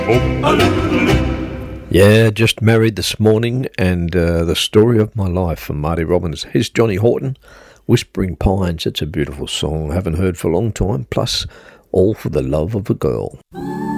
Yeah, just married this morning, and the story of my life from Marty Robbins. Here's Johnny Horton, Whispering Pines. It's a beautiful song I haven't heard for a long time, plus All for the Love of a Girl.